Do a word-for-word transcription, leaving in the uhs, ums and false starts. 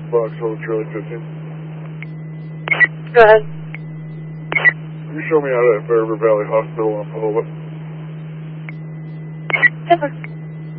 Box Hold Charlie fifteen. Go ahead. Can you show me out at Fair River Valley Hospital on Pahola? Yes, sir.